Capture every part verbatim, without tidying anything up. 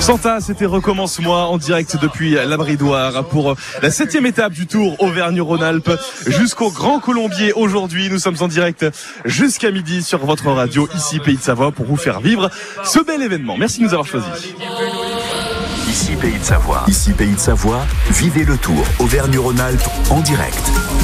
Santa, c'était Recommence-moi en direct depuis la Bridoire pour la septième étape du Tour Auvergne-Rhône-Alpes jusqu'au Grand Colombier. Aujourd'hui, nous sommes en direct jusqu'à midi sur votre radio, ici Pays de Savoie, pour vous faire vivre ce bel événement. Merci de nous avoir choisis. Ici Pays de Savoie. Ici Pays de Savoie, vivez le Tour Auvergne-Rhône-Alpes en direct.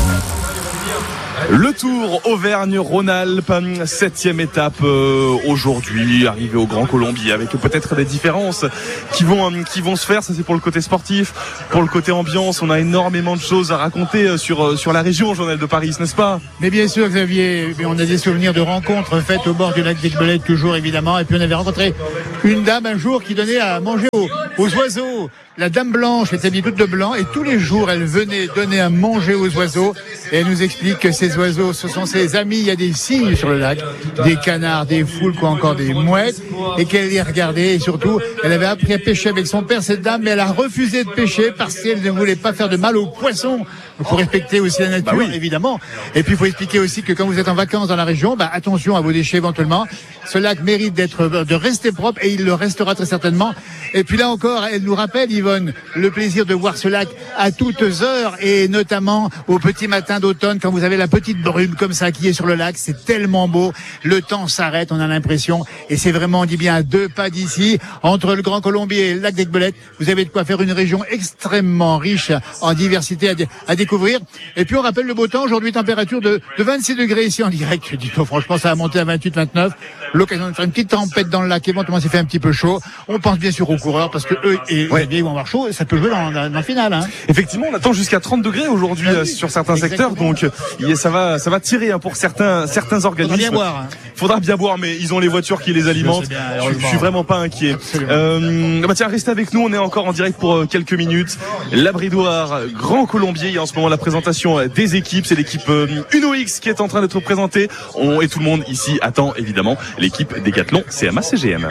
Le Tour Auvergne-Rhône-Alpes, septième étape euh, aujourd'hui, arrivé au Grand Colombier, avec peut-être des différences qui vont qui vont se faire. Ça, c'est pour le côté sportif. Pour le côté ambiance, on a énormément de choses à raconter sur sur la région, Journal de Paris, n'est-ce pas? Mais bien sûr, Xavier, on a des souvenirs de rencontres faites au bord du lac d'Aiguebelette, toujours évidemment. Et puis on avait rencontré une dame un jour qui donnait à manger aux, aux oiseaux. La dame blanche était habillée toute de blanc et tous les jours elle venait donner à manger aux oiseaux et elle nous explique que ces oiseaux ce sont ses amis. Il y a des cygnes sur le lac, des canards, des foules, quoi encore, des mouettes, et qu'elle les regardait. Et surtout elle avait appris à pêcher avec son père, cette dame, mais elle a refusé de pêcher parce qu'elle ne voulait pas faire de mal aux poissons. Il faut respecter aussi la nature, bah oui, évidemment. Et puis il faut expliquer aussi que quand vous êtes en vacances dans la région, bah attention à vos déchets éventuellement. Ce lac mérite d'être, de rester propre et il le restera très certainement. Et puis là encore, elle nous rappelle, Yvonne, le plaisir de voir ce lac à toutes heures et notamment au petit matin d'automne quand vous avez la petite brume comme ça qui est sur le lac. C'est tellement beau. Le temps s'arrête, on a l'impression. Et c'est vraiment, on dit bien, à deux pas d'ici, entre le Grand Colombier et le lac d'Aiguebelette. Vous avez de quoi faire une région extrêmement riche en diversité à, dé- à découvrir. Et puis on rappelle le beau temps. Aujourd'hui, température de, de vingt-six degrés ici en direct. Je dis, oh, franchement, ça va monter à vingt-huit, vingt-neuf. L'occasion de faire une petite tempête dans le lac. Éventuellement, s'il fait un petit peu chaud. On pense bien sûr aux coureurs parce que eux et ouais. Ils vont avoir chaud. Ça peut jouer dans, dans, dans le final. Hein. Effectivement, on attend jusqu'à trente degrés aujourd'hui ah oui, sur certains exactement. secteurs. Donc, ça va, ça va tirer hein, pour certains, certains organismes. Faudra bien boire. Hein. Faudra bien boire, mais ils ont les voitures qui les alimentent. Bien, je, je suis vraiment pas inquiet. Euh, bah tiens, restez avec nous. On est encore en direct pour quelques minutes. La Bridoire, Grand Colombier. Il y a en ce moment la présentation des équipes. C'est l'équipe euh, Uno X qui est en train d'être présentée. On, et tout le monde ici attend évidemment l'équipe Décathlon C M A C G M.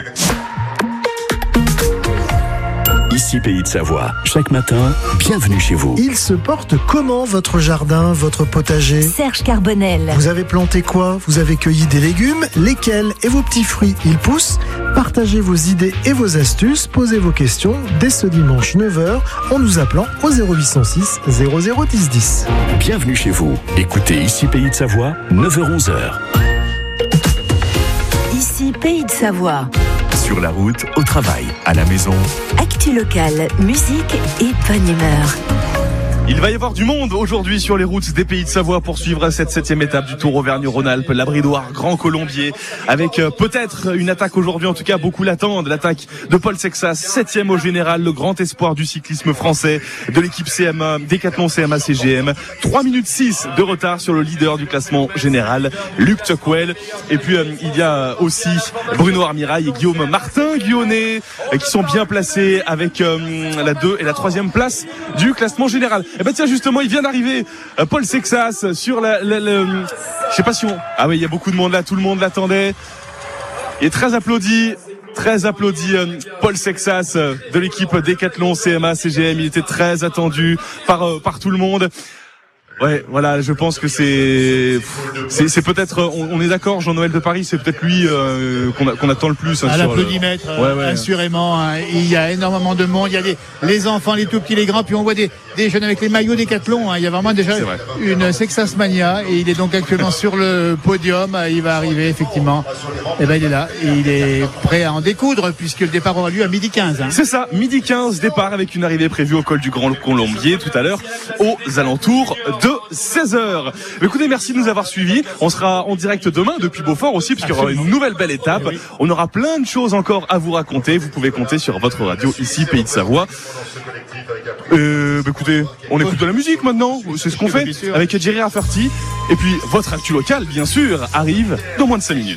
Ici Pays de Savoie. Chaque matin, bienvenue chez vous. Il se porte comment votre jardin, votre potager? Serge Carbonel. Vous avez planté quoi? Vous avez cueilli des légumes? Lesquels? Et vos petits fruits, ils poussent? Partagez vos idées et vos astuces. Posez vos questions dès ce dimanche neuf heures en nous appelant au zéro huit cent six zéro zéro dix dix. Bienvenue chez vous. Écoutez Ici Pays de Savoie, neuf heures onze heures. Ici Pays de Savoie. Sur la route, au travail, à la maison. Actu locale, musique et bonne humeur. Il va y avoir du monde aujourd'hui sur les routes des Pays de Savoie pour suivre cette septième étape du Tour Auvergne-Rhône-Alpes, la Bridoire, Grand Colombier, avec euh, peut-être une attaque aujourd'hui, en tout cas beaucoup l'attendent, l'attaque de Paul Sexas, septième au général, le grand espoir du cyclisme français, de l'équipe C M A, Décathlon C M A C G M. trois minutes six de retard sur le leader du classement général, Luc Tuckwell. Et puis euh, il y a aussi Bruno Armirail et Guillaume Martin Guillonnet euh, qui sont bien placés avec euh, la deux et la troisième place du classement général. Eh ben tiens, justement, il vient d'arriver euh, Paul Sexas sur la, la, la je sais pas si on... Ah oui, il y a beaucoup de monde là, tout le monde l'attendait. Il est très applaudi, très applaudi euh, Paul Sexas euh, de l'équipe Décathlon C M A C G M. Il était très attendu par euh, par tout le monde. Ouais, voilà, je pense que c'est c'est, c'est peut-être, on, on est d'accord, Jean-Noël de Paris, c'est peut-être lui euh, qu'on, a, qu'on attend le plus. Hein, à l'applaudimètre, le... ouais, ouais. Assurément. Hein, il y a énormément de monde. Il y a des, les enfants, les tout petits, les grands, puis on voit des, des jeunes avec les maillots Décathlon. Hein, il y a vraiment déjà une Sexas Mania et il est donc actuellement sur le podium. Il va arriver effectivement. Et ben il est là et il est prêt à en découdre puisque le départ aura lieu à midi quinze. Hein. C'est ça, midi quinze, départ avec une arrivée prévue au col du Grand Colombier tout à l'heure aux alentours de seize heures. Écoutez, merci de nous avoir suivis. On sera en direct demain depuis Beaufort aussi, puisqu'il y aura une nouvelle belle étape. Oui. On aura plein de choses encore à vous raconter. Vous pouvez compter sur votre radio ici, Pays de Savoie. Euh, bah écoutez, on écoute de la musique maintenant. C'est ce qu'on fait avec Jerry Rafferty. Et puis, votre actu locale, bien sûr, arrive dans moins de cinq minutes.